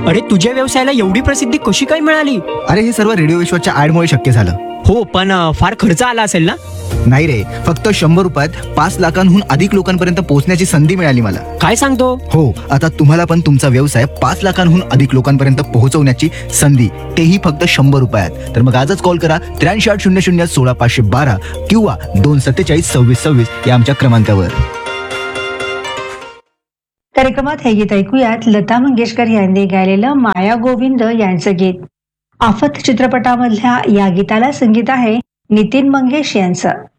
अरे तुझ्या व्यवसायाला एवढी प्रसिद्धी कशी काय मिळाली? अरे हे सर्व रेडिओ विश्वाच्या ऍडमुळे शक्य झालं. हो पण फार खर्च आला असेल ना? नाही रे, फक्त 100 रुपयात 5 लाखांहून अधिक लोकांपर्यंत पोहोचण्याची संधी मिळाली मला. काय सांगतो? हो, आता तुम्हाला पण तुमचा व्यवसाय 5 लाखांहून अधिक लोकांपर्यंत पोहोचवण्याची संधी, तेही फक्त 100 रुपयात. तर मग आजच कॉल करा 8300 16 512 किंवा 247 26 26 या आमच्या क्रमांकावर. कार्यक्रमात हे गीत ऐकूयात. लता मंगेशकर यांनी गायलेलं माया गोविंद यांचं गीत. आफत चित्रपटामधल्या या गीताला संगीत आहे नितीन मंगेश यांचं.